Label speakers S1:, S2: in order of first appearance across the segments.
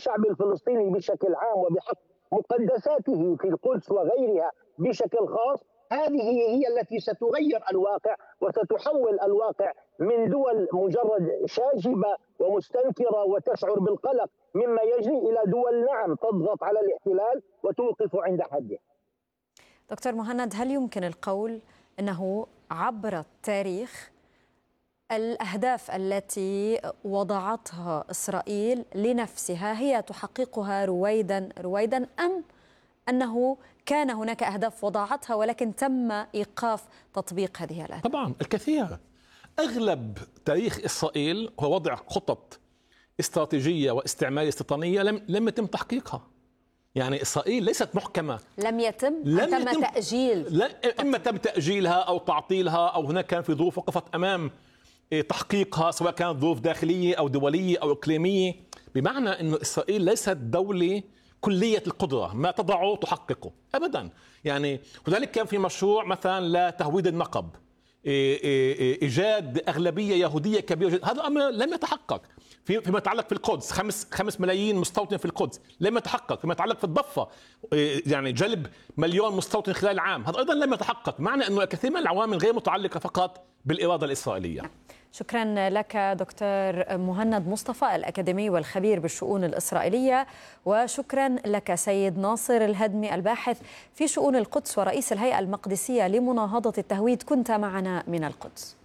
S1: الشعب الفلسطيني بشكل عام وبحق مقدساته في القدس وغيرها بشكل خاص، هذه هي التي ستغير الواقع وستحول الواقع من دول مجرد شاجبة ومستنكرة وتشعر بالقلق مما يجري إلى دول نعم تضغط على الاحتلال وتوقف عند حده.
S2: دكتور مهند، هل يمكن القول أنه عبر التاريخ الأهداف التي وضعتها إسرائيل لنفسها هي تحققها رويدا رويدا، أم أنه كان هناك أهداف وضعتها ولكن تم إيقاف تطبيق هذه الأهداف؟
S3: طبعا الكثير. أغلب تاريخ إسرائيل هو وضع خطط استراتيجية واستعمارية استيطانية لم يتم تحقيقها. يعني إسرائيل ليست محكمة،
S2: لم يتم تأجيل،
S3: إما تم تأجيلها أو تعطيلها أو هناك كان في ظروف وقفت أمام تحقيقها، سواء كانت ظروف داخلية أو دولية أو إقليمية. بمعنى أن إسرائيل ليست دولة كلية القدرة، ما تضعه تحققه أبدا. يعني هنالك كان في مشروع مثلا لتهويد النقب، إيجاد أغلبية يهودية كبيرة جدا، هذا الأمر لم يتحقق. فيما يتعلق في القدس 5 ملايين مستوطن في القدس لم يتحقق. فيما يتعلق في الضفة يعني جلب 1,000,000 مستوطن خلال العام، هذا أيضا لم يتحقق. معنى أنه كثير من العوامل غير متعلقة فقط بالإرادة الإسرائيلية.
S2: شكرا لك دكتور مهند مصطفى، الأكاديمي والخبير بالشؤون الإسرائيلية، وشكرا لك سيد ناصر الهدمي، الباحث في شؤون القدس ورئيس الهيئة المقدسية لمناهضة التهويد، كنت معنا من القدس.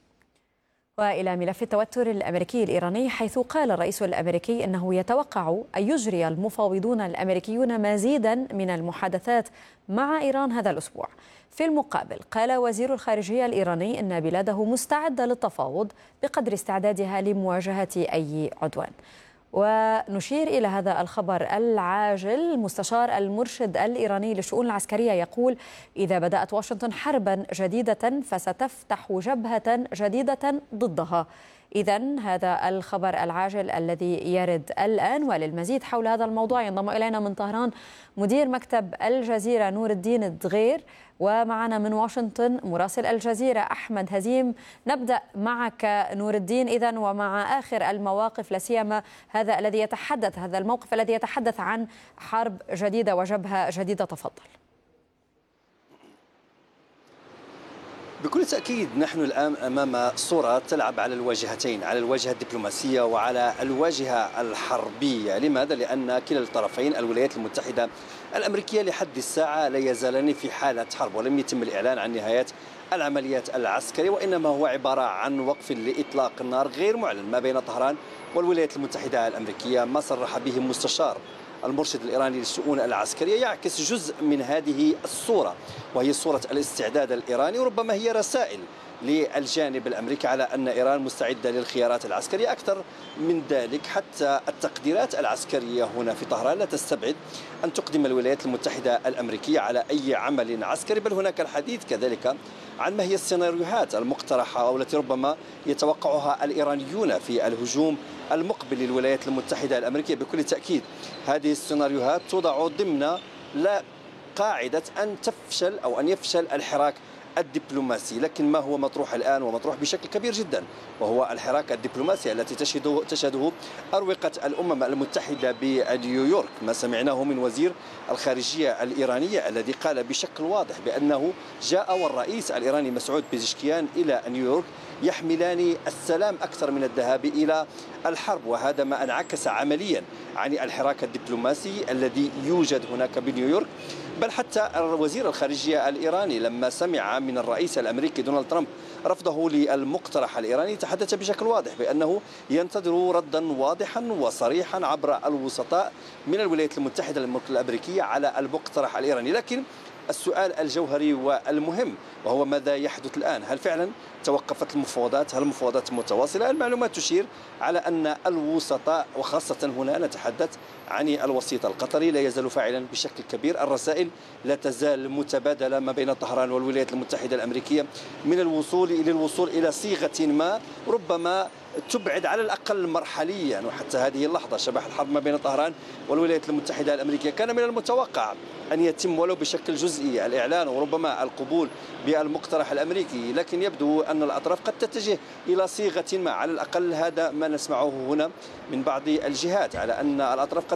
S2: وإلى ملف التوتر الأمريكي الإيراني، حيث قال الرئيس الأمريكي أنه يتوقع أن يجري المفاوضون الأمريكيون مزيدا من المحادثات مع إيران هذا الأسبوع. في المقابل قال وزير الخارجية الإيراني أن بلاده مستعدة للتفاوض بقدر استعدادها لمواجهة أي عدوان. ونشير إلى هذا الخبر العاجل، مستشار المرشد الإيراني للشؤون العسكرية يقول إذا بدأت واشنطن حربا جديدة فستفتح جبهة جديدة ضدها. إذن هذا الخبر العاجل الذي يرد الآن. وللمزيد حول هذا الموضوع ينضم إلينا من طهران مدير مكتب الجزيرة نور الدين الدغير، ومعنا من واشنطن مراسل الجزيرة أحمد هزيم. نبدأ معك نور الدين إذن، ومع آخر المواقف، لاسيما هذا الموقف الذي يتحدث عن حرب جديدة وجبهة جديدة. تفضل.
S4: بكل تأكيد نحن الآن أمام صورة تلعب على الواجهتين، على الواجهة الدبلوماسية وعلى الواجهة الحربية. لماذا؟ لأن كلا الطرفين الولايات المتحدة الأمريكية لحد الساعة لا يزالان في حالة حرب، ولم يتم الإعلان عن نهاية العمليات العسكرية، وإنما هو عبارة عن وقف لإطلاق النار غير معلن ما بين طهران والولايات المتحدة الأمريكية. ما صرح به مستشار المرشد الإيراني للشؤون العسكرية يعكس جزء من هذه الصورة، وهي صورة الاستعداد الإيراني، وربما هي رسائل للجانب الأمريكي على أن إيران مستعدة للخيارات العسكرية. أكثر من ذلك، حتى التقديرات العسكرية هنا في طهران لا تستبعد أن تقدم الولايات المتحدة الأمريكية على أي عمل عسكري، بل هناك الحديث كذلك عن ما هي السيناريوهات المقترحة أو التي ربما يتوقعها الإيرانيون في الهجوم المقبل للولايات المتحدة الأمريكية. بكل تأكيد هذه السيناريوهات توضع ضمن لا قاعدة أن تفشل أو أن يفشل الحراك الدبلوماسي. لكن ما هو مطروح الآن ومطروح بشكل كبير جدا، وهو الحراك الدبلوماسي التي تشهده أروقة الأمم المتحدة بنيويورك. ما سمعناه من وزير الخارجية الإيرانية الذي قال بشكل واضح بأنه جاء والرئيس الإيراني مسعود بيزشكيان إلى نيويورك يحملان السلام أكثر من الذهاب إلى الحرب، وهذا ما انعكس عمليا عن الحراك الدبلوماسي الذي يوجد هناك بنيويورك. بل حتى وزير الخارجية الإيراني لما سمع من الرئيس الأمريكي دونالد ترامب رفضه للمقترح الإيراني تحدث بشكل واضح بأنه ينتظر ردا واضحا وصريحا عبر الوسطاء من الولايات المتحدة الأمريكية على المقترح الإيراني. لكن السؤال الجوهري والمهم وهو ماذا يحدث الآن؟ هل فعلا توقفت المفاوضات؟ هل المفاوضات متواصلة؟ المعلومات تشير على أن الوسطاء، وخاصة هنا نتحدث عن الوسيط القطري، لا يزال فاعلا بشكل كبير. الرسائل لا تزال متبادلة ما بين طهران والولايات المتحدة الأمريكية من الوصول إلى صيغة ما ربما تبعد على الأقل مرحليا. وحتى هذه اللحظة شبح الحرب ما بين طهران والولايات المتحدة الأمريكية كان من المتوقع أن يتم ولو بشكل جزئي الإعلان وربما القبول بالمقترح الأمريكي، لكن يبدو أن الأطراف قد تتجه إلى صيغة ما. على الأقل هذا ما نسمعه هنا من بعض الجهات، على أن الأطراف قد